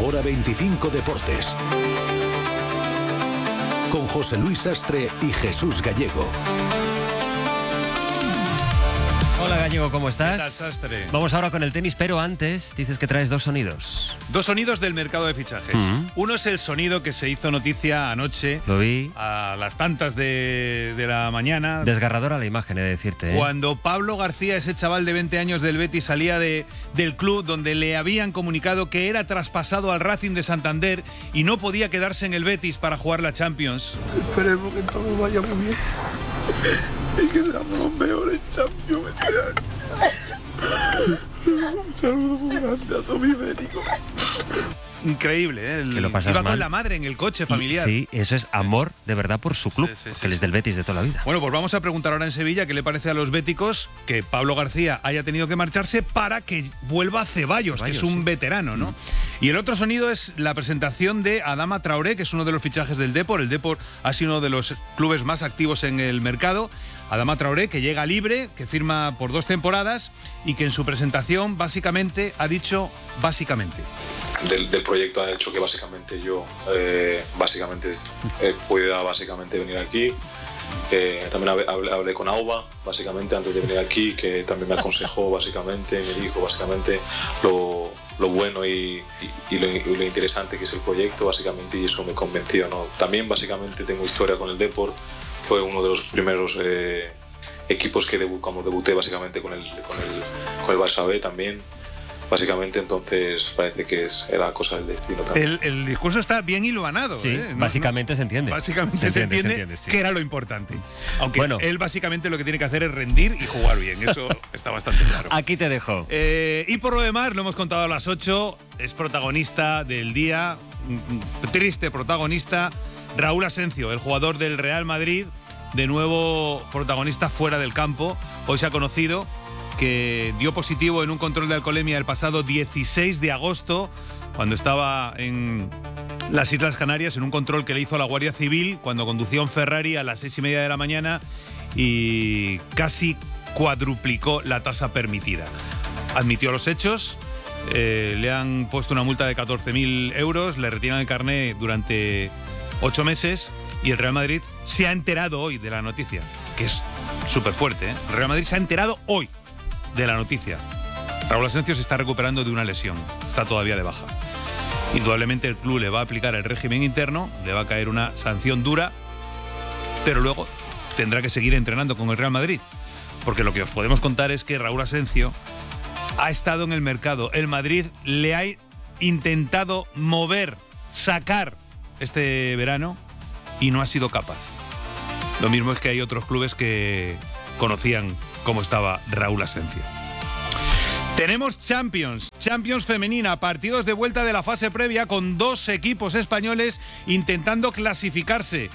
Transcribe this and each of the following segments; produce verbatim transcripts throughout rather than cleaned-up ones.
Hora veinticinco Deportes. Con José Luis Sastre y Jesús Gallego. Hola Gallego, ¿cómo estás? ¿Qué tal, Sastre? Vamos ahora con el tenis, pero antes dices que traes dos sonidos. Dos sonidos del mercado de fichajes. Uh-huh. Uno es el sonido que se hizo noticia anoche. Lo vi. A las tantas de, de la mañana. Desgarradora la imagen, he de decirte. ¿eh? Cuando Pablo García, ese chaval de veinte años del Betis, salía de, del club donde le habían comunicado que era traspasado al Racing de Santander y no podía quedarse en el Betis para jugar la Champions. Esperemos que todo vaya muy bien y que seamos los mejores Champions este año. Un saludo muy grande a todo mi médico. Increíble, ¿eh? El, que lo pasas iba mal. Con la madre en el coche familiar. Y, sí, eso es amor de verdad por su club, Sí, sí, porque sí, él es del Betis de toda la vida. Bueno, pues vamos a preguntar ahora en Sevilla qué le parece a los béticos que Pablo García haya tenido que marcharse para que vuelva a Ceballos, Ceballos, que es un sí. veterano, ¿no? Mm. Y el otro sonido es la presentación de Adama Traoré, que es uno de los fichajes del Depor. El Depor ha sido uno de los clubes más activos en el mercado. Adama Traoré, que llega libre, que firma por dos temporadas y que en su presentación básicamente ha dicho básicamente. Del, del proyecto ha hecho que básicamente yo eh, básicamente eh, pueda básicamente venir aquí. Eh, también hablé, hablé con Auba básicamente antes de venir aquí, que también me aconsejó básicamente, me dijo básicamente lo, lo bueno y, y, y, lo, y lo interesante que es el proyecto básicamente, y eso me convenció, ¿no? También básicamente tengo historia con el Depor, fue uno de los primeros eh, equipos que debu como debuté básicamente con el, con el, con el Barça B también. Básicamente, entonces parece que es, era cosa del destino también. El, el discurso está bien hilvanado. Sí, ¿eh? No, básicamente no, se entiende. Básicamente se, se entiende, entiende, se entiende sí. que era lo importante. Aunque bueno. él básicamente lo que tiene que hacer es rendir y jugar bien. Eso está bastante claro. Aquí te dejo. Eh, y por lo demás, lo hemos contado a las ocho, es protagonista del día, triste protagonista, Raúl Asencio, el jugador del Real Madrid, de nuevo protagonista fuera del campo. Hoy se ha conocido que dio positivo en un control de alcoholemia el pasado dieciséis de agosto, cuando estaba en las Islas Canarias, en un control que le hizo la Guardia Civil cuando conducía un Ferrari a las seis y media de la mañana y casi cuadruplicó la tasa permitida. Admitió los hechos, eh, le han puesto una multa de catorce mil euros, le retiran el carné durante ocho meses y el Real Madrid se ha enterado hoy de la noticia, que es súper fuerte, ¿eh? El Real Madrid se ha enterado hoy de la noticia. Raúl Asencio se está recuperando de una lesión, está todavía de baja. Indudablemente el club le va a aplicar el régimen interno, le va a caer una sanción dura, pero luego tendrá que seguir entrenando con el Real Madrid, porque lo que os podemos contar es que Raúl Asencio ha estado en el mercado. El Madrid le ha intentado mover, sacar este verano y no ha sido capaz. Lo mismo es que hay otros clubes que conocían cómo estaba Raúl Asencio. Tenemos Champions, Champions femenina, partidos de vuelta de la fase previa con dos equipos españoles intentando clasificarse.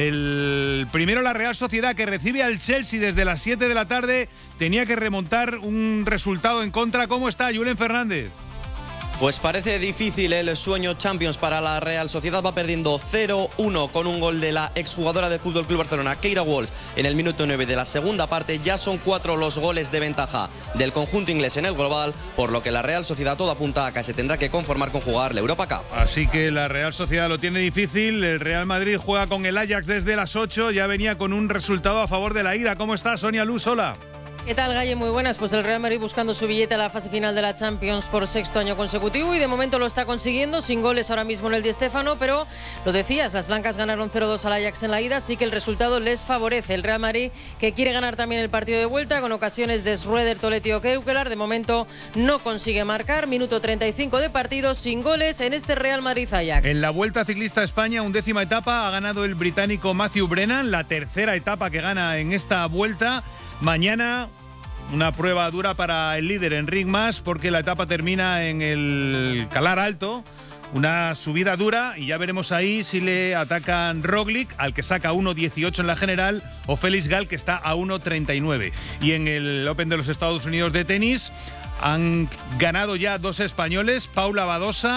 El primero, la Real Sociedad, que recibe al Chelsea desde las siete de la tarde, tenía que remontar un resultado en contra. ¿Cómo está Julen Fernández? Pues parece difícil el sueño Champions para la Real Sociedad. Va perdiendo cero uno con un gol de la exjugadora del F C Barcelona, Keira Walsh, en el minuto nueve de la segunda parte. Ya son cuatro los goles de ventaja del conjunto inglés en el global, por lo que la Real Sociedad todo apunta a que se tendrá que conformar con jugar la Europa Cup. Así que la Real Sociedad lo tiene difícil. El Real Madrid juega con el Ajax desde las ocho. Ya venía con un resultado a favor de la ida. ¿Cómo está Sonia Luz? Hola. ¿Qué tal, Galle? Muy buenas. Pues el Real Madrid buscando su billete a la fase final de la Champions por sexto año consecutivo y de momento lo está consiguiendo, sin goles ahora mismo en el Di Stéfano, pero lo decías, las blancas ganaron cero dos al Ajax en la ida, así que el resultado les favorece. El Real Madrid, que quiere ganar también el partido de vuelta con ocasiones de Schröder, Toletti o Keukelar, de momento no consigue marcar. Minuto treinta y cinco de partido, sin goles en este Real Madrid-Ajax. En la Vuelta Ciclista a España, undécima etapa, ha ganado el británico Matthew Brennan, la tercera etapa que gana en esta vuelta. Mañana una prueba dura para el líder Enric Mas, porque la etapa termina en el Calar Alto, una subida dura, y ya veremos ahí si le atacan Roglic, al que saca uno dieciocho en la general, o Félix Gall, que está a uno treinta y nueve. Y en el Open de los Estados Unidos de tenis han ganado ya dos españoles, Paula Badosa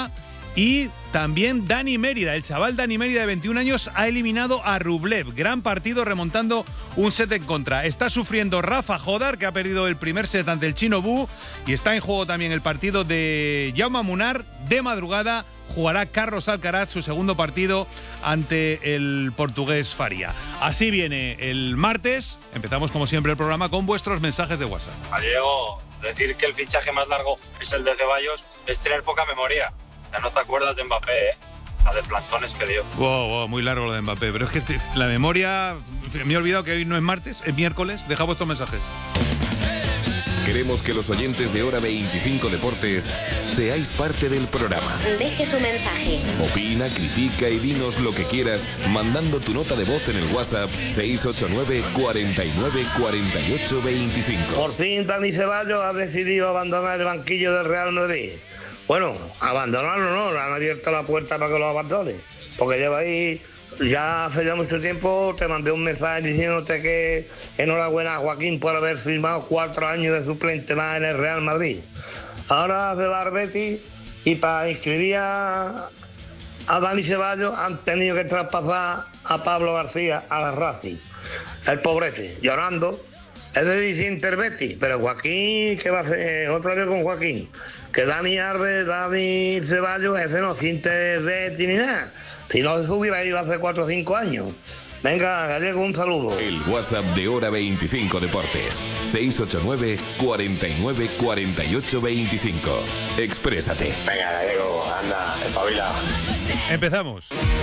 Y también Dani Mérida, el chaval Dani Mérida de veintiún años, ha eliminado a Rublev. Gran partido remontando un set en contra. Está sufriendo Rafa Jodar, que ha perdido el primer set ante el chino Bu. Y está en juego también el partido de Jaume Munar. De madrugada jugará Carlos Alcaraz su segundo partido ante el portugués Faria. Así viene el martes. Empezamos como siempre el programa con vuestros mensajes de WhatsApp. Gallego, decir que el fichaje más largo es el de Ceballos es tener poca memoria. Ya no te acuerdas de Mbappé, ¿eh? La de plantones que dio. Wow, wow, muy largo lo de Mbappé. Pero es que la memoria... Me he olvidado que hoy no es martes, es miércoles. Deja vuestros mensajes. Queremos que los oyentes de Hora veinticinco Deportes seáis parte del programa. Deje tu mensaje. Opina, critica y dinos lo que quieras mandando tu nota de voz en el WhatsApp seis ocho nueve, cuarenta y nueve, cuarenta y ocho, veinticinco. Por fin Dani Ceballos ha decidido abandonar el banquillo del Real Madrid. Bueno, abandonarlo no, le han abierto la puerta para que lo abandone, porque lleva ahí, ya hace ya mucho tiempo te mandé un mensaje diciéndote que enhorabuena a Joaquín por haber firmado cuatro años de suplente más en el Real Madrid. Ahora se va al Betis y para inscribir a, a Dani Ceballos han tenido que traspasar a Pablo García a la Racing. El pobrete, llorando, es de Vicente Betis, pero Joaquín, ¿qué va a hacer? Otra vez con Joaquín. Que Dani Alves, Dani Ceballos, ese no siente Betis ni nada. Si no se hubiera ido hace cuatro o cinco años. Venga, Gallego, un saludo. El WhatsApp de Hora veinticinco Deportes. seis ocho nueve, cuarenta y nueve, cuarenta y ocho, veinticinco. Exprésate. Venga, Gallego, anda, espabila. Empezamos.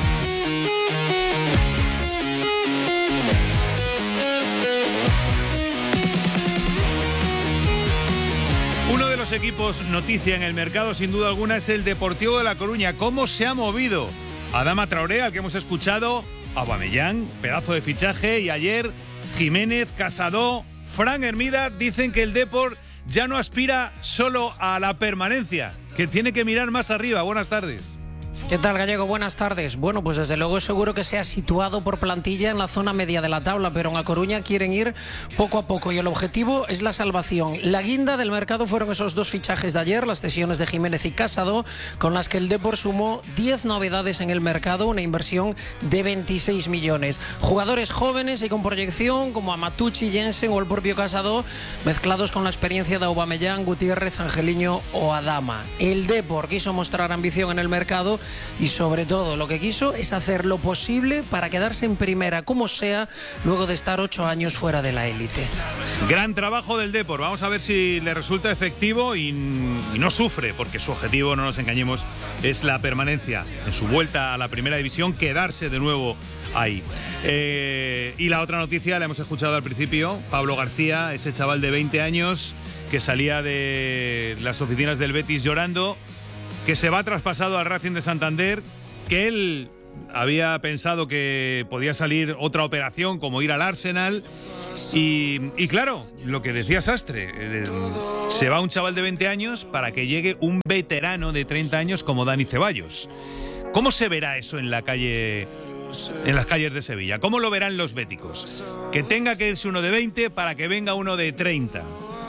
Uno de los equipos noticia en el mercado, sin duda alguna, es el Deportivo de La Coruña. ¿Cómo se ha movido Adama Traoré, al que hemos escuchado, Aubameyang, pedazo de fichaje, y ayer Jiménez, Casado, Fran Hermida dicen que el Depor ya no aspira solo a la permanencia, que tiene que mirar más arriba. Buenas tardes. ¿Qué tal, Gallego? Buenas tardes. Bueno, pues desde luego seguro que se ha situado por plantilla en la zona media de la tabla, pero en A Coruña quieren ir poco a poco y el objetivo es la salvación. La guinda del mercado fueron esos dos fichajes de ayer, las cesiones de Jiménez y Casado, con las que el Depor sumó diez novedades en el mercado, una inversión de veintiséis millones. Jugadores jóvenes y con proyección como Amatucci, Jensen o el propio Casado, mezclados con la experiencia de Aubameyang, Gutiérrez, Angeliño o Adama. El Depor quiso mostrar ambición en el mercado y sobre todo lo que quiso es hacer lo posible para quedarse en primera como sea, luego de estar ocho años fuera de la élite. Gran trabajo del Depor, vamos a ver si le resulta efectivo y, y no sufre, porque su objetivo, no nos engañemos, es la permanencia en su vuelta a la primera división, quedarse de nuevo ahí. Eh, y la otra noticia la hemos escuchado al principio, Pablo García, ese chaval de veinte años que salía de las oficinas del Betis llorando, que se va traspasado al Racing de Santander, que él había pensado que podía salir otra operación como ir al Arsenal y, y claro, lo que decía Sastre, eh, se va un chaval de veinte años para que llegue un veterano de treinta años como Dani Ceballos. ¿Cómo se verá eso en la calle, en las calles de Sevilla? ¿Cómo lo verán los béticos? Que tenga que irse uno de veinte para que venga uno de treinta.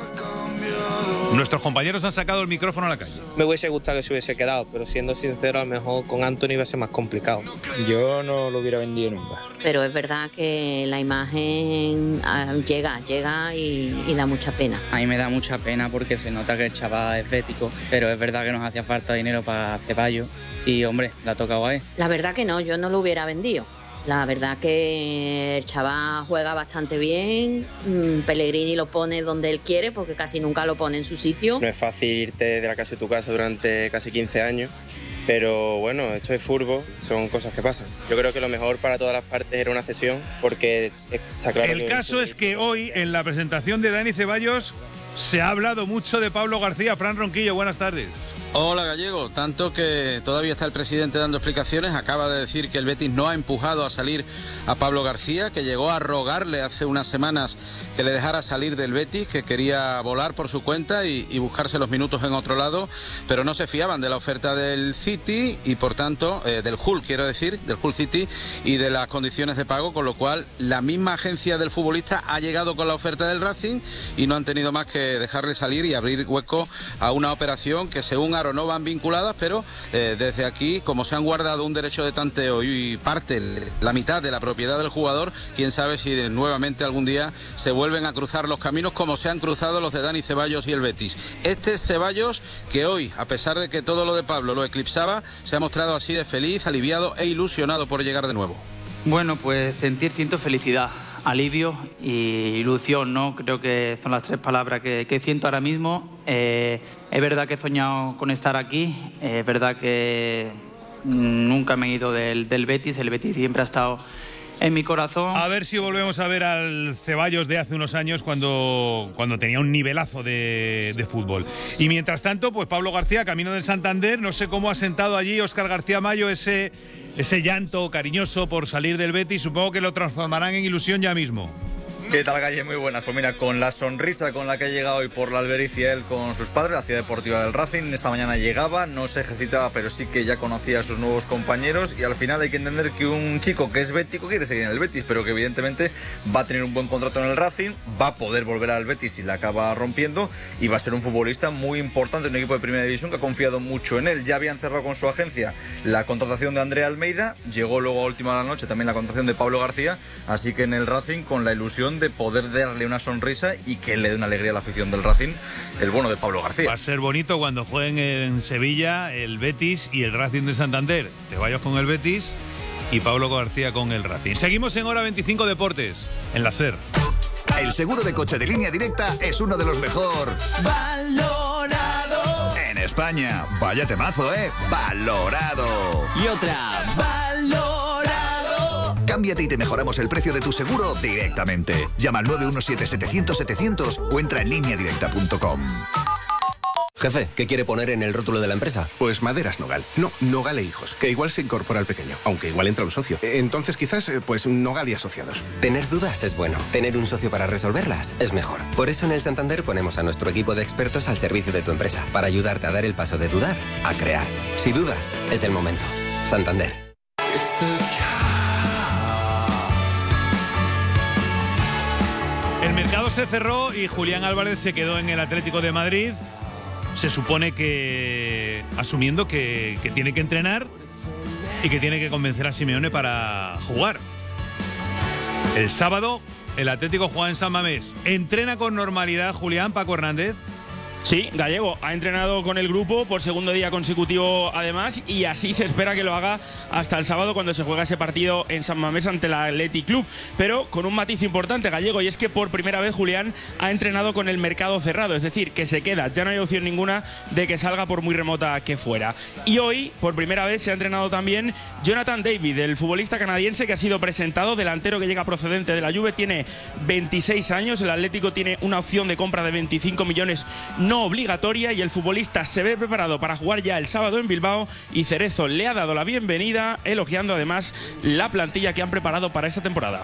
Nuestros compañeros han sacado el micrófono a la calle. Me hubiese gustado que se hubiese quedado, pero siendo sincero, a lo mejor con Anthony va a ser más complicado. Yo no lo hubiera vendido nunca. Pero es verdad que la imagen llega, llega y, y da mucha pena. A mí me da mucha pena porque se nota que el chaval es bético, pero es verdad que nos hacía falta dinero para Ceballos y, hombre, la ha tocado a él. La verdad que no, yo no lo hubiera vendido. La verdad que el chaval juega bastante bien, Pellegrini lo pone donde él quiere porque casi nunca lo pone en su sitio. No es fácil irte de la casa de tu casa durante casi quince años, pero bueno, esto es fútbol, son cosas que pasan. Yo creo que lo mejor para todas las partes era una cesión porque está claro El que caso es que hoy en la presentación de Dani Ceballos se ha hablado mucho de Pablo García. Fran Ronquillo, buenas tardes. Hola, Gallego. Tanto que todavía está el presidente dando explicaciones. Acaba de decir que el Betis no ha empujado a salir a Pablo García, que llegó a rogarle hace unas semanas que le dejara salir del Betis, que quería volar por su cuenta y, y buscarse los minutos en otro lado, pero no se fiaban de la oferta del City y por tanto, eh, del Hull, quiero decir, del Hull City y de las condiciones de pago, con lo cual la misma agencia del futbolista ha llegado con la oferta del Racing y no han tenido más que dejarle salir y abrir hueco a una operación que, según Aro no van vinculadas, pero eh, desde aquí, como se han guardado un derecho de tanteo y parte, la mitad de la propiedad del jugador, quién sabe si nuevamente algún día se vuelven a cruzar los caminos como se han cruzado los de Dani Ceballos y el Betis. Este es Ceballos que hoy, a pesar de que todo lo de Pablo lo eclipsaba, se ha mostrado así de feliz, aliviado e ilusionado por llegar de nuevo. Bueno, pues sentir, siento felicidad, alivio y ilusión, ¿no? Creo que son las tres palabras que, que siento ahora mismo. Eh, es verdad que he soñado con estar aquí, eh, es verdad que nunca me he ido del, del Betis, el Betis siempre ha estado en mi corazón. A ver si volvemos a ver al Ceballos de hace unos años cuando, cuando tenía un nivelazo de, de fútbol. Y mientras tanto, pues Pablo García, camino del Santander, no sé cómo ha sentado allí Óscar García Mayo ese, ese llanto cariñoso por salir del Betis. Supongo que lo transformarán en ilusión ya mismo. ¿Qué tal, Galle? Muy buenas. Pues mira, con la sonrisa con la que ha llegado hoy por la Albericia él con sus padres, la ciudad deportiva del Racing, esta mañana llegaba, no se ejercitaba, pero sí que ya conocía a sus nuevos compañeros y al final hay que entender que un chico que es bético quiere seguir en el Betis, pero que evidentemente va a tener un buen contrato en el Racing, va a poder volver al Betis si la acaba rompiendo y va a ser un futbolista muy importante en un equipo de primera división que ha confiado mucho en él. Ya habían cerrado con su agencia la contratación de Andrea Almeida, llegó luego a última de la noche también la contratación de Pablo García, así que en el Racing con la ilusión de poder darle una sonrisa y que le dé una alegría a la afición del Racing, el bono de Pablo García. Va a ser bonito cuando jueguen en Sevilla el Betis y el Racing de Santander. Ceballos con el Betis y Pablo García con el Racing. Seguimos en Hora veinticinco Deportes, en la SER. El seguro de coche de Línea Directa es uno de los mejor valorado en España. Vaya temazo, ¿eh? Valorado. Y otra, valorado. Cámbiate y te mejoramos el precio de tu seguro directamente. Llama al nueve uno siete, setecientos, setecientos o entra en línea directa punto com. Jefe, ¿qué quiere poner en el rótulo de la empresa? Pues Maderas Nogal. No, Nogal e Hijos, que igual se incorpora al pequeño, aunque igual entra un socio. Entonces quizás, pues Nogal y Asociados. Tener dudas es bueno. Tener un socio para resolverlas es mejor. Por eso en el Santander ponemos a nuestro equipo de expertos al servicio de tu empresa, para ayudarte a dar el paso de dudar a crear. Si dudas, es el momento. Santander. El mercado se cerró y Julián Álvarez se quedó en el Atlético de Madrid. Se supone que asumiendo que, que tiene que entrenar y que tiene que convencer a Simeone para jugar. El sábado el Atlético juega en San Mamés. ¿Entrena con normalidad Julián, Paco Hernández? Sí, Gallego ha entrenado con el grupo por segundo día consecutivo además y así se espera que lo haga hasta el sábado cuando se juega ese partido en San Mamés ante el Athletic Club, pero con un matiz importante, Gallego, y es que por primera vez Julián ha entrenado con el mercado cerrado, es decir, que se queda, ya no hay opción ninguna de que salga por muy remota que fuera. Y hoy, por primera vez, se ha entrenado también Jonathan David, el futbolista canadiense que ha sido presentado, delantero que llega procedente de la Juve, tiene veintiséis años, el Atlético tiene una opción de compra de veinticinco millones no obligatoria y el futbolista se ve preparado para jugar ya el sábado en Bilbao y Cerezo le ha dado la bienvenida, elogiando además la plantilla que han preparado para esta temporada.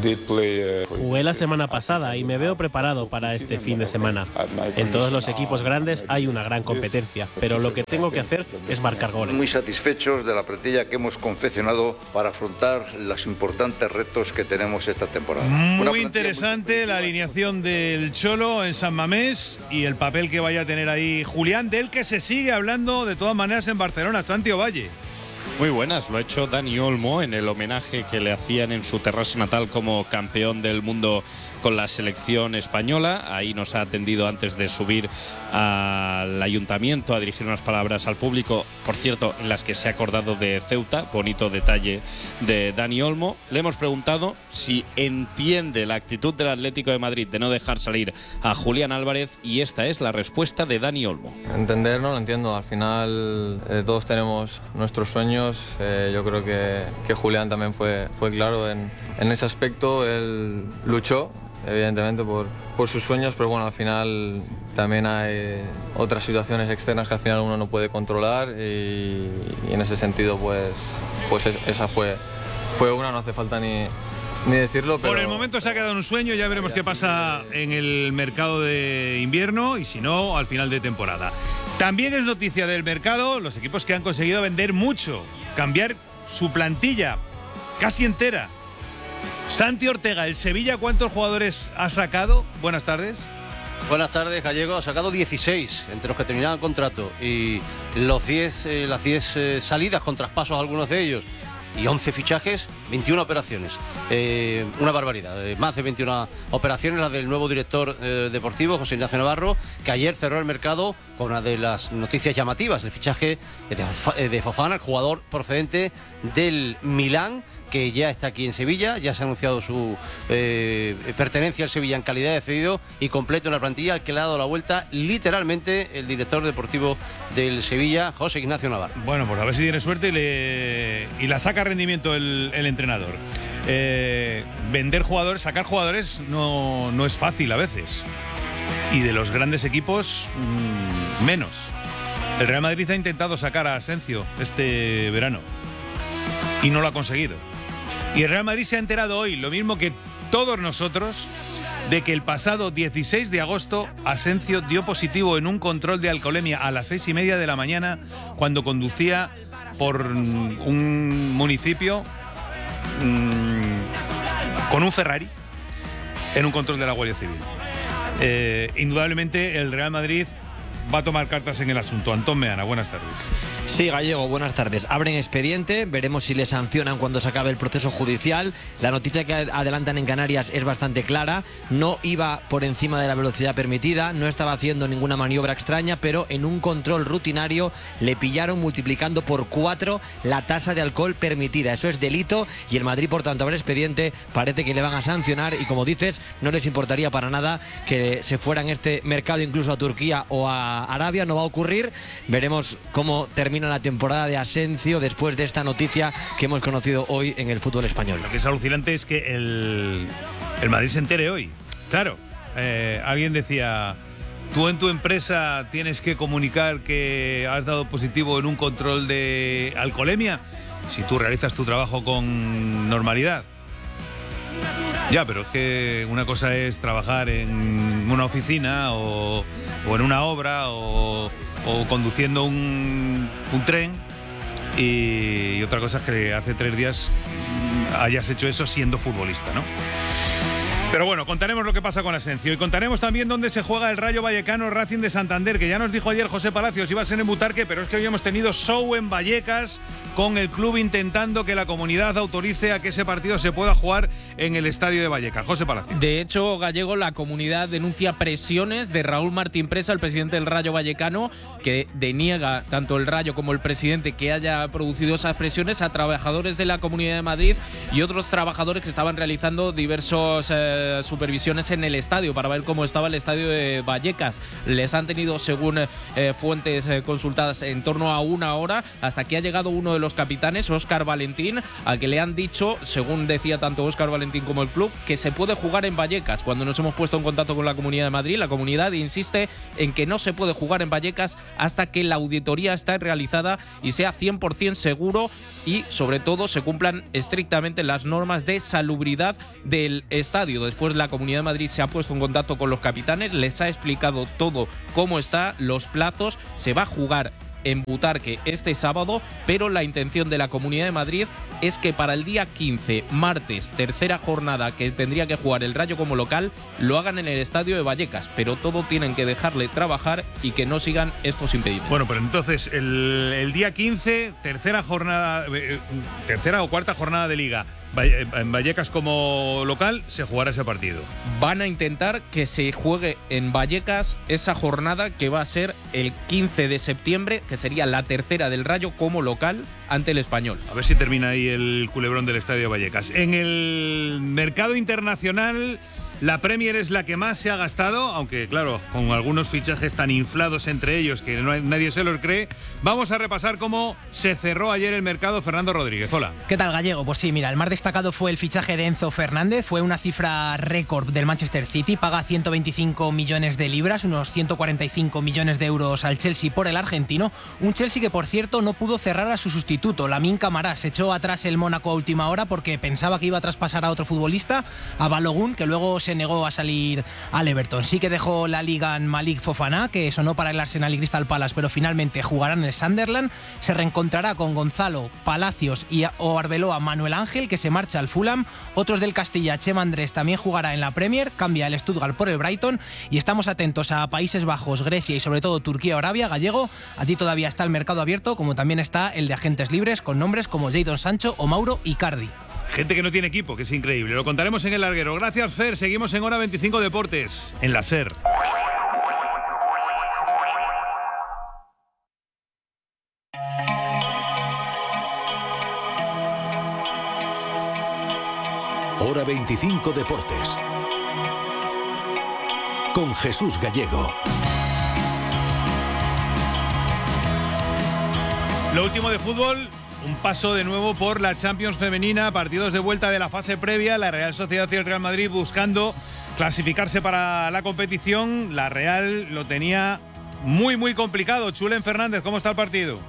Jugué la semana pasada y me veo preparado para este fin de semana. En todos los equipos grandes hay una gran competencia, pero lo que tengo que hacer es marcar goles. Muy satisfechos de la plantilla que hemos confeccionado para afrontar los importantes retos que tenemos esta temporada. Muy interesante la alineación del Cholo en San Mamés y el papel que vaya a tener ahí Julián, del que se sigue hablando de todas maneras en Barcelona. Santi Ovalle. Muy buenas, lo ha hecho Dani Olmo en el homenaje que le hacían en su terraza natal como campeón del mundo con la selección española. Ahí nos ha atendido antes de subir al ayuntamiento a dirigir unas palabras al público, por cierto, en las que se ha acordado de Ceuta, bonito detalle de Dani Olmo. Le hemos preguntado si entiende la actitud del Atlético de Madrid de no dejar salir a Julián Álvarez y esta es la respuesta de Dani Olmo. Entender no lo entiendo, al final eh, todos tenemos nuestros sueños, eh, yo creo que, que Julián también fue, fue claro en, en ese aspecto, él luchó evidentemente por, por sus sueños, pero bueno, al final también hay otras situaciones externas que al final uno no puede controlar y, y en ese sentido pues, pues es, esa fue, fue una, no hace falta ni, ni decirlo. Pero por el momento se ha quedado un sueño, ya veremos qué pasa en el mercado de invierno y si no, al final de temporada. También es noticia del mercado los equipos que han conseguido vender mucho, cambiar su plantilla casi entera. Santi Ortega, el Sevilla, ¿cuántos jugadores ha sacado? Buenas tardes. Buenas tardes, Gallego. Ha sacado dieciséis entre los que terminaban contrato y los diez, eh, las diez eh, salidas con traspasos, algunos de ellos, y once fichajes, veintiuna operaciones. Eh, una barbaridad. Eh, más de veintiuna operaciones, las del nuevo director eh, deportivo, José Ignacio Navarro, que ayer cerró el mercado con una de las noticias llamativas, el fichaje de, de Fofana, el jugador procedente del Milán, que ya está aquí en Sevilla, ya se ha anunciado su eh, pertenencia al Sevilla en calidad de cedido y completo en la plantilla, al que le ha dado la vuelta literalmente el director deportivo del Sevilla, José Ignacio Navarro. Bueno, pues a ver si tiene suerte y, le, y la saca a rendimiento el, el entrenador. Eh, vender jugadores, sacar jugadores no, no es fácil a veces. Y de los grandes equipos, mmm, menos. El Real Madrid ha intentado sacar a Asensio este verano y no lo ha conseguido. Y el Real Madrid se ha enterado hoy, lo mismo que todos nosotros, de que el pasado dieciséis de agosto Asensio dio positivo en un control de alcoholemia a las seis y media de la mañana cuando conducía por un municipio mmm, con un Ferrari en un control de la Guardia Civil. Eh, indudablemente el Real Madrid va a tomar cartas en el asunto. Antón Meana, buenas tardes. Sí, Gallego, buenas tardes. Abren expediente, veremos si le sancionan cuando se acabe el proceso judicial. La noticia que adelantan en Canarias es bastante clara. No iba por encima de la velocidad permitida, no estaba haciendo ninguna maniobra extraña, pero en un control rutinario le pillaron multiplicando por cuatro la tasa de alcohol permitida. Eso es delito y el Madrid, por tanto, abre expediente. Parece que le van a sancionar y, como dices, no les importaría para nada que se fuera en este mercado incluso a Turquía o a Arabia. No va a ocurrir. Veremos cómo termina la temporada de Asensio después de esta noticia que hemos conocido hoy en el fútbol español. Lo que es alucinante es que el, el Madrid se entere hoy. Claro, eh, alguien decía, tú en tu empresa tienes que comunicar que has dado positivo en un control de alcoholemia si tú realizas tu trabajo con normalidad. Ya, pero es que una cosa es trabajar en una oficina o, o en una obra o, o conduciendo un, un tren y, y otra cosa es que hace tres días hayas hecho eso siendo futbolista, ¿no? Pero bueno, contaremos lo que pasa con Asensio y contaremos también dónde se juega el Rayo Vallecano Racing de Santander, que ya nos dijo ayer José Palacios, iba a ser en Butarque, pero es que hoy hemos tenido show en Vallecas con el club intentando que la comunidad autorice a que ese partido se pueda jugar en el estadio de Vallecas. José Palacios. De hecho, Gallego, la comunidad denuncia presiones de Raúl Martín Presa, el presidente del Rayo Vallecano, que deniega tanto el Rayo como el presidente que haya producido esas presiones a trabajadores de la Comunidad de Madrid y otros trabajadores que estaban realizando diversos eh, supervisiones en el estadio para ver cómo estaba el estadio de Vallecas. Les han tenido, según eh, fuentes eh, consultadas, en torno a una hora, hasta que ha llegado uno de los capitanes, Óscar Valentín, al que le han dicho, según decía tanto Óscar Valentín como el club, que se puede jugar en Vallecas. Cuando nos hemos puesto en contacto con la Comunidad de Madrid, la comunidad insiste en que no se puede jugar en Vallecas hasta que la auditoría esté realizada y sea cien por ciento seguro y, sobre todo, se cumplan estrictamente las normas de salubridad del estadio. Después la Comunidad de Madrid se ha puesto en contacto con los capitanes, les ha explicado todo cómo está, los plazos, se va a jugar en Butarque este sábado, pero la intención de la Comunidad de Madrid es que para el día quince, martes, tercera jornada que tendría que jugar el Rayo como local, lo hagan en el estadio de Vallecas, pero todo tienen que dejarle trabajar y que no sigan estos impedimentos. Bueno, pero entonces el, el día quince, tercera jornada, eh, tercera o cuarta jornada de Liga, en Vallecas como local, se jugará ese partido. Van a intentar que se juegue en Vallecas esa jornada que va a ser el quince de septiembre, que sería la tercera del Rayo como local ante el Español. A ver si termina ahí el culebrón del estadio de Vallecas. En el mercado internacional, la Premier es la que más se ha gastado, aunque claro, con algunos fichajes tan inflados entre ellos que no hay, nadie se los cree. Vamos a repasar cómo se cerró ayer el mercado. Fernando Rodríguez, hola. ¿Qué tal, Gallego? Pues sí, mira, el más destacado fue el fichaje de Enzo Fernández. Fue una cifra récord del Manchester City. Paga ciento veinticinco millones de libras, unos ciento cuarenta y cinco millones de euros al Chelsea por el argentino. Un Chelsea que, por cierto, no pudo cerrar a su sustituto, Lamine Camara. Se echó atrás el Mónaco a última hora porque pensaba que iba a traspasar a otro futbolista, a Balogun, que luego se se negó a salir al Everton. Sí que dejó la liga en Malik Fofana, que sonó para el Arsenal y Crystal Palace, pero finalmente jugará en el Sunderland. Se reencontrará con Gonzalo, Palacios y o Arbeloa Manuel Ángel, que se marcha al Fulham. Otros del Castilla, Chema Andrés, también jugará en la Premier, cambia el Stuttgart por el Brighton. Y estamos atentos a Países Bajos, Grecia y sobre todo Turquía o Arabia. Gallego, allí todavía está el mercado abierto, como también está el de agentes libres con nombres como Jadon Sancho o Mauro Icardi. Gente que no tiene equipo, que es increíble. Lo contaremos en El Larguero. Gracias, Fer. Seguimos en Hora veinticinco Deportes, en la SER. Hora veinticinco Deportes, con Jesús Gallego. Lo último de fútbol, un paso de nuevo por la Champions femenina, partidos de vuelta de la fase previa, la Real Sociedad y el Real Madrid buscando clasificarse para la competición. La Real lo tenía muy muy complicado. Chulén Fernández, ¿cómo está el partido?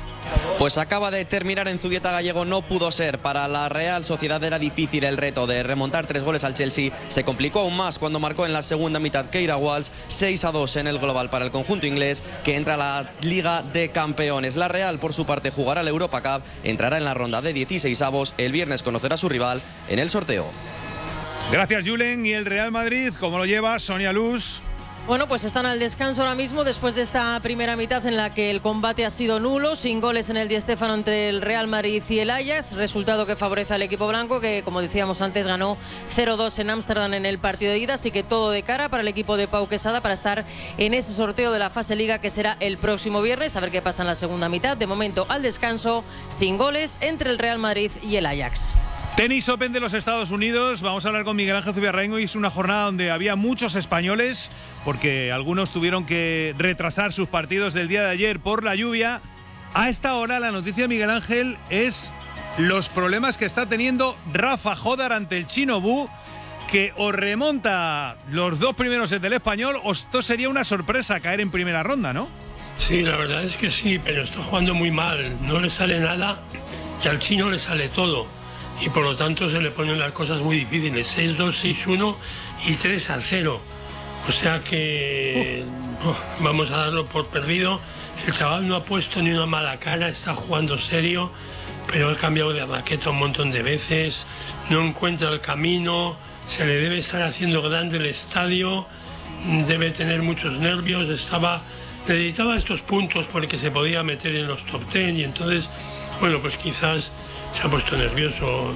Pues acaba de terminar en Zubieta, Gallego. No pudo ser. Para la Real Sociedad era difícil el reto de remontar tres goles al Chelsea. Se complicó aún más cuando marcó en la segunda mitad Keira Walsh. seis a dos en el global para el conjunto inglés, que entra a la Liga de Campeones. La Real, por su parte, jugará la Europa Cup. Entrará en la ronda de dieciseisavos. El viernes conocerá a su rival en el sorteo. Gracias, Julen. ¿Y el Real Madrid cómo lo lleva, Sonia Luz? Bueno, pues están al descanso ahora mismo después de esta primera mitad en la que el combate ha sido nulo, sin goles en el Di Stéfano entre el Real Madrid y el Ajax, resultado que favorece al equipo blanco, que como decíamos antes ganó cero dos en Ámsterdam en el partido de ida, así que todo de cara para el equipo de Pau Quesada para estar en ese sorteo de la fase Liga que será el próximo viernes, a ver qué pasa en la segunda mitad. De momento al descanso, sin goles entre el Real Madrid y el Ajax. Tenis Open de los Estados Unidos. Vamos a hablar con Miguel Ángel Zubiarraengo. Y es una jornada donde había muchos españoles, porque algunos tuvieron que retrasar sus partidos del día de ayer por la lluvia. A esta hora la noticia, Miguel Ángel, es los problemas que está teniendo Rafa Jodar ante el chino Bu, que os remonta los dos primeros sets del español. O esto sería una sorpresa caer en primera ronda, ¿no? Sí, la verdad es que sí, pero está jugando muy mal. No le sale nada y al chino le sale todo. Y por lo tanto se le ponen las cosas muy difíciles, seis dos, seis uno y tres a cero. O sea que oh, vamos a darlo por perdido. El chaval no ha puesto ni una mala cara, está jugando serio, pero ha cambiado de raqueta un montón de veces, no encuentra el camino, se le debe estar haciendo grande el estadio, debe tener muchos nervios, estaba, necesitaba estos puntos porque se podía meter en los top ten y entonces, bueno, pues quizás se ha puesto nervioso.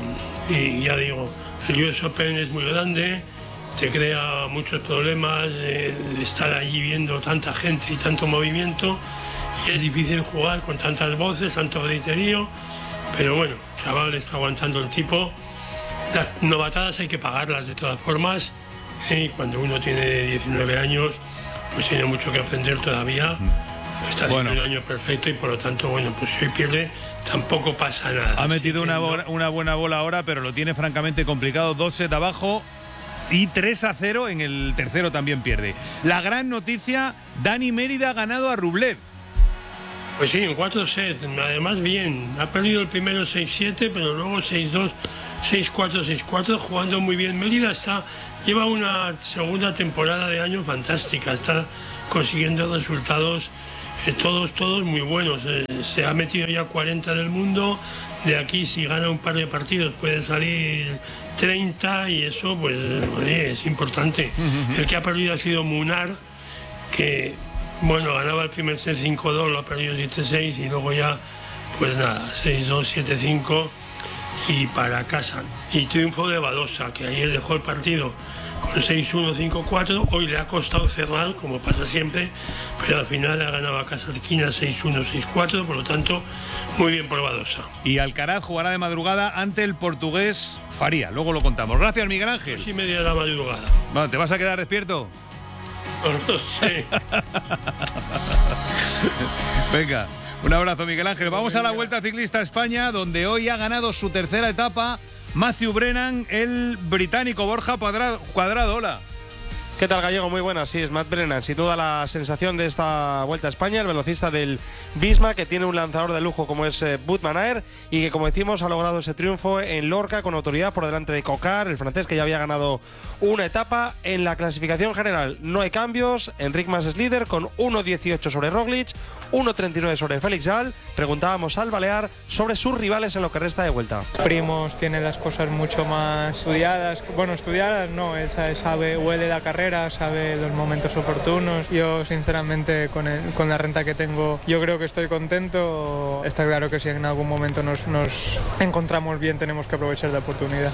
Y ya digo, el U S Open es muy grande, te crea muchos problemas, eh, estar allí viendo tanta gente y tanto movimiento, y es difícil jugar con tantas voces, tanto griterío, pero bueno, el chaval está aguantando el tipo. Las novatadas hay que pagarlas de todas formas, y cuando uno tiene diecinueve años, pues tiene mucho que aprender todavía. Está haciendo bueno. un año perfecto y por lo tanto, bueno, pues si hoy pierde tampoco pasa nada. Ha metido una, bo- una buena bola ahora, pero lo tiene francamente complicado. Dos sets abajo y tres a cero en el tercero también pierde. La gran noticia, Dani Mérida ha ganado a Rublev. Pues sí, en cuatro sets, además bien. Ha perdido el primero seis siete, pero luego seis dos, seis cuatro, seis cuatro, jugando muy bien. Mérida está, lleva una segunda temporada de año fantástica, está consiguiendo resultados Eh, todos, todos muy buenos. Eh, se ha metido ya cuarenta del mundo. De aquí, si gana un par de partidos, puede salir treinta y eso, pues, oye, es importante. El que ha perdido ha sido Munar, que, bueno, ganaba el primer set cinco dos, lo ha perdido siete seis y luego ya, pues nada, seis dos, siete cinco y para casa. Y triunfo de Badosa, que ayer dejó el partido con seis uno, cinco cuatro, hoy le ha costado cerrar, como pasa siempre, pero al final ha ganado a Casarquina seis uno, seis cuatro, por lo tanto, muy bien por Badosa. Y Alcaraz jugará de madrugada ante el portugués Faría, luego lo contamos. Gracias, Miguel Ángel. Dos y media de la madrugada. Bueno, ¿te vas a quedar despierto? No, no sé. Venga, un abrazo, Miguel Ángel. Vamos a la Vuelta Ciclista a España, donde hoy ha ganado su tercera etapa Matthew Brennan, el británico. Borja Cuadrado. Hola. ¿Qué tal, Gallego? Muy buenas. Sí, es Matt Brennan. Sin duda la sensación de esta Vuelta a España, el velocista del Visma, que tiene un lanzador de lujo como es eh, Wout van Aert y que, como decimos, ha logrado ese triunfo en Lorca con autoridad por delante de Coquard, el francés, que ya había ganado una etapa. En la clasificación general no hay cambios. Enric Mas es líder con uno dieciocho sobre Roglic, uno treinta y nueve sobre Félix Gall. Preguntábamos al Balear sobre sus rivales en lo que resta de Vuelta. Primos tiene las cosas mucho más estudiadas. Bueno, estudiadas no, él sabe, huele la carrera, sabe los momentos oportunos. Yo, sinceramente, con, el, con la renta que tengo, yo creo que estoy contento. Está claro que si en algún momento nos, nos encontramos bien, tenemos que aprovechar la oportunidad.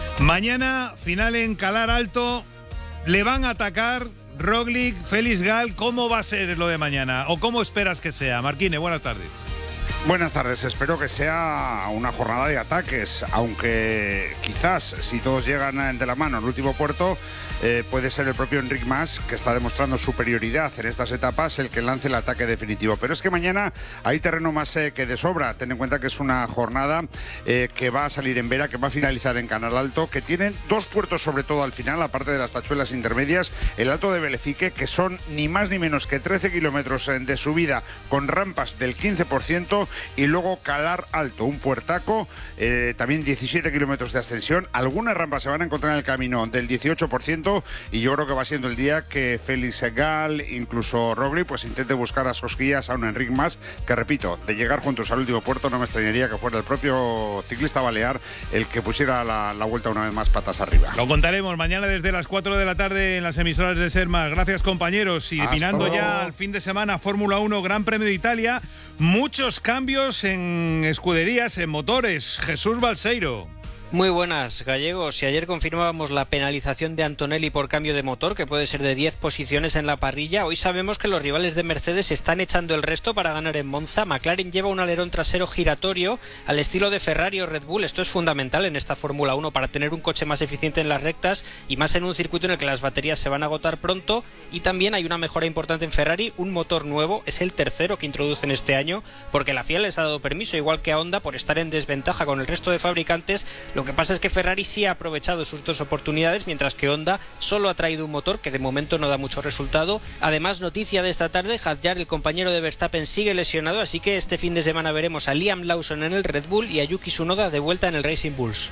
Mañana, final en Calar Alto. Le van a atacar Roglic, Félix Gall. ¿Cómo va a ser lo de mañana? ¿O cómo esperas que sea? Marquine, buenas tardes. Buenas tardes, espero que sea una jornada de ataques, aunque quizás si todos llegan de la mano al último puerto, eh, puede ser el propio Enric Mas, que está demostrando superioridad en estas etapas, el que lance el ataque definitivo. Pero es que mañana hay terreno más eh, que de sobra. Ten en cuenta que es una jornada eh, que va a salir en Vera, que va a finalizar en Canal Alto, que tiene dos puertos sobre todo al final, aparte de las tachuelas intermedias, el Alto de Belefique, que son ni más ni menos que trece kilómetros de subida con rampas del quince por ciento, y luego Calar Alto, un puertaco, eh, también diecisiete kilómetros de ascensión. Algunas rampas se van a encontrar en el camino del dieciocho por ciento, y yo creo que va siendo el día que Félix Gall, incluso Roglic, pues intente buscar a sosquillas a un Enric Mas, que repito, de llegar juntos al último puerto no me extrañaría que fuera el propio ciclista balear el que pusiera la, la vuelta una vez más patas arriba. Lo contaremos mañana desde las cuatro de la tarde en las emisoras de Ser Más. Gracias, compañeros. Y mirando ya al fin de semana, Fórmula uno, Gran Premio de Italia, muchos cambios en escuderías, en motores. Jesús Balseiro. Muy buenas, Gallegos. Si ayer confirmábamos la penalización de Antonelli por cambio de motor, que puede ser de diez posiciones en la parrilla, hoy sabemos que los rivales de Mercedes están echando el resto para ganar en Monza. McLaren lleva un alerón trasero giratorio al estilo de Ferrari o Red Bull. Esto es fundamental en esta Fórmula uno para tener un coche más eficiente en las rectas y más en un circuito en el que las baterías se van a agotar pronto. Y también hay una mejora importante en Ferrari, un motor nuevo, es el tercero que introducen este año, porque la F I A les ha dado permiso, igual que a Honda, por estar en desventaja con el resto de fabricantes. Lo que pasa es que Ferrari sí ha aprovechado sus dos oportunidades, mientras que Honda solo ha traído un motor que de momento no da mucho resultado. Además, noticia de esta tarde, Hadjar, el compañero de Verstappen, sigue lesionado, así que este fin de semana veremos a Liam Lawson en el Red Bull y a Yuki Tsunoda de vuelta en el Racing Bulls.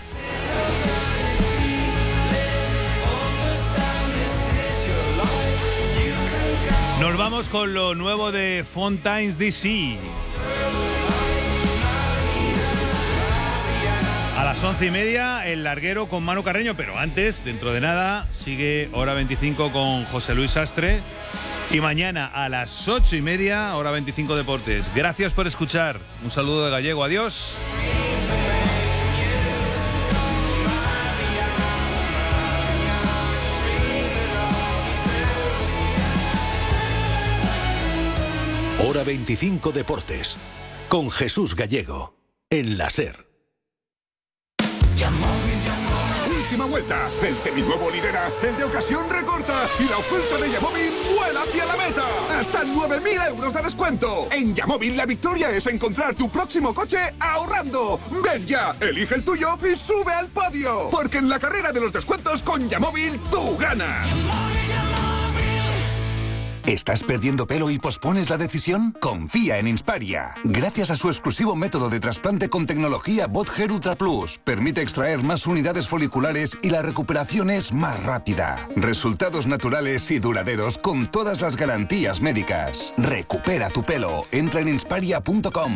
Nos vamos con lo nuevo de Fontaine's D C. A las once y media, el larguero con Manu Carreño, pero antes, dentro de nada, sigue Hora veinticinco con José Luis Sastre. Y mañana a las ocho y media, Hora veinticinco Deportes. Gracias por escuchar. Un saludo de Gallego. Adiós. Hora veinticinco Deportes con Jesús Gallego en la SER. Última vuelta, el seminuevo lidera, el de ocasión recorta y la oferta de Yamóvil vuela hacia la meta. Hasta nueve mil euros de descuento. En Yamóvil la victoria es encontrar tu próximo coche ahorrando. Ven ya, elige el tuyo y sube al podio. Porque en la carrera de los descuentos con Yamóvil tú ganas. ¿Estás perdiendo pelo y pospones la decisión? Confía en Insparia. Gracias a su exclusivo método de trasplante con tecnología BotHair Ultra Plus, permite extraer más unidades foliculares y la recuperación es más rápida. Resultados naturales y duraderos con todas las garantías médicas. Recupera tu pelo. Entra en insparia punto com.